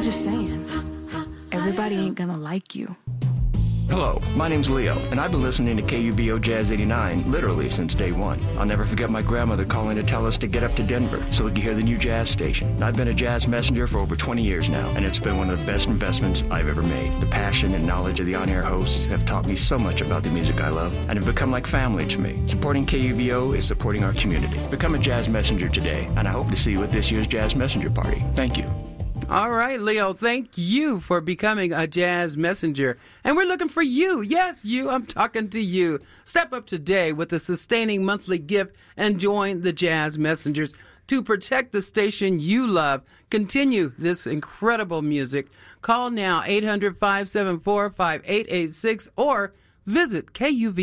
just saying, everybody ain't gonna like you. Hello, my name's Leo, and I've been listening to KUVO Jazz 89 literally since day one. I'll never forget my grandmother calling to tell us to get up to Denver so we could hear the new jazz station. I've been a jazz messenger for over 20 years now, and it's been one of the best investments I've ever made. The passion and knowledge of the on-air hosts have taught me so much about the music I love, and have become like family to me. Supporting KUVO is supporting our community. Become a jazz messenger today, and I hope to see you at this year's Jazz Messenger Party. Thank you. All right, Leo, thank you for becoming a jazz messenger. And we're looking for you. Yes, you. I'm talking to you. Step up today with a sustaining monthly gift and join the Jazz Messengers to protect the station you love. Continue this incredible music. Call now 800-574-5886 or visit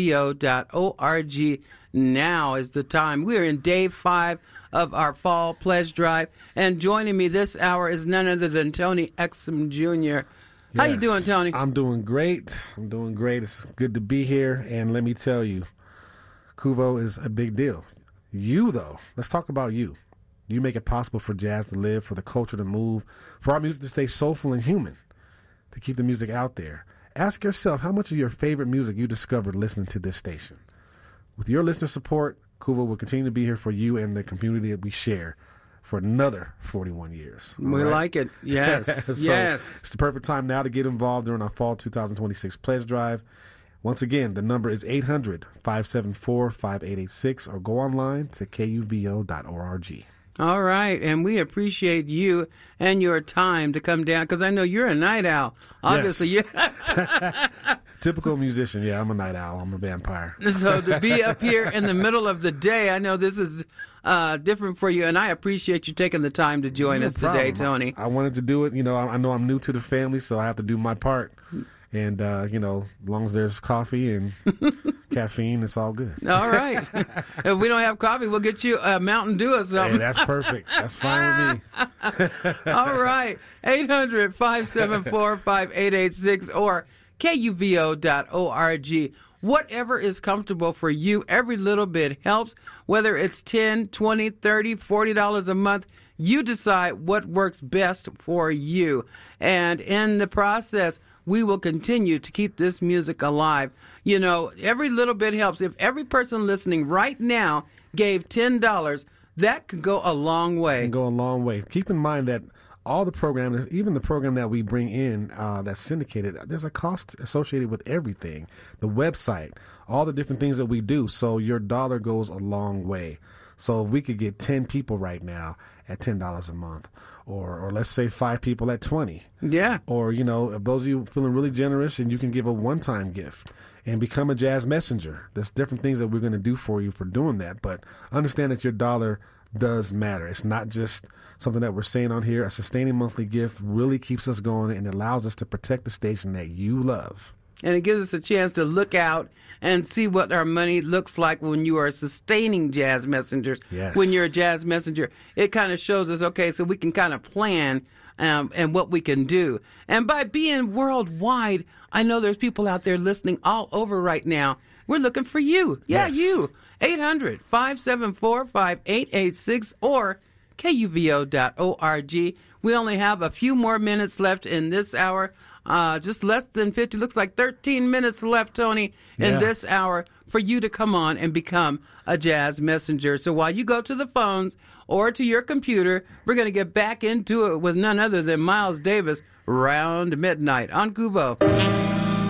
KUVO.org. Now is the time. We're in day 5 of our fall pledge drive, and joining me this hour is none other than Tony Exum Jr. How you doing, Tony? I'm doing great. It's good to be here, and let me tell you, Kuvo is a big deal. You, though, let's talk about you. You make it possible for jazz to live, for the culture to move, for our music to stay soulful and human, to keep the music out there. Ask yourself how much of your favorite music you discovered listening to this station. With your listener support, Kuvo will continue to be here for you and the community that we share for another 41 years. We like it. Yes. Yes. It's the perfect time now to get involved during our fall 2026 pledge drive. Once again, the number is 800-574-5886 or go online to kuvo.org. All right, and we appreciate you and your time to come down, because I know you're a night owl. Obviously, yes. Typical musician. Yeah, I'm a night owl. I'm a vampire. So to be up here in the middle of the day, I know this is different for you, and I appreciate you taking the time to join us today, Tony. I wanted to do it. You know, I know I'm new to the family, so I have to do my part. And, you know, as long as there's coffee and caffeine, it's all good. All right. If we don't have coffee, we'll get you a Mountain Dew or something. Hey, that's perfect. That's fine with me. All right. 800-574-5886 or KUVO.org. Whatever is comfortable for you, every little bit helps. Whether it's $10, $20, $30, $40 a month, you decide what works best for you. And in the process, we will continue to keep this music alive. You know, every little bit helps. If every person listening right now gave $10, that could go a long way. It can go a long way. Keep in mind that all the programs, even the program that we bring in that's syndicated, there's a cost associated with everything. The website, all the different things that we do. So your dollar goes a long way. So if we could get 10 people right now at $10 a month, or let's say 5 people at 20. Yeah. Or, you know, if those of you feeling really generous and you can give a one-time gift and become a jazz messenger. There's different things that we're going to do for you for doing that. But understand that your dollar does matter. It's not just something that we're saying on here. A sustaining monthly gift really keeps us going and allows us to protect the station that you love. And it gives us a chance to look out and see what our money looks like when you are sustaining jazz messengers. Yes. When you're a jazz messenger, it kind of shows us, okay, so we can kind of plan and what we can do. And by being worldwide, I know there's people out there listening all over right now. We're looking for you. Yeah, yes. You. 800-574-5886 or KUVO.org. We only have a few more minutes left in this hour. Just less than 50, looks like 13 minutes left, Tony, in this hour for you to come on and become a jazz messenger. So while you go to the phones or to your computer, we're going to get back into it with none other than Miles Davis, Round Midnight on Kuvo.